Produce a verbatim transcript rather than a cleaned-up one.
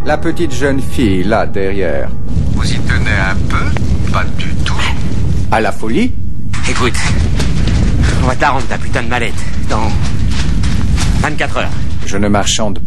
La petite jeune fille, là, derrière. Vous y tenez un peu? Pas du tout. À la folie? Écoute, on va te la rendre ta putain de mallette dans vingt-quatre heures. Je ne marchande